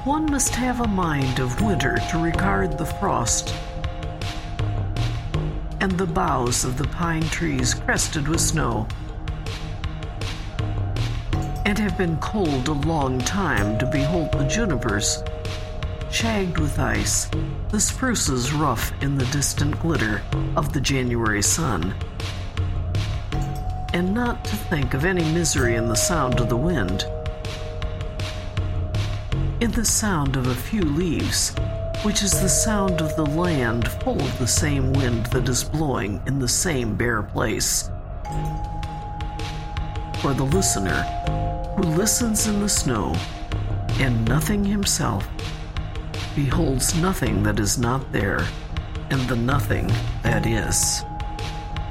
One must have a mind of winter to regard the frost and the boughs of the pine trees crested with snow, and have been cold a long time to behold the junipers shagged with ice, the spruces rough in the distant glitter of the January sun, and not to think of any misery in the sound of the wind, in the sound of a few leaves, which is the sound of the land full of the same wind that is blowing in the same bare place. For the listener who listens in the snow, and nothing himself, beholds nothing that is not there, and the nothing that is.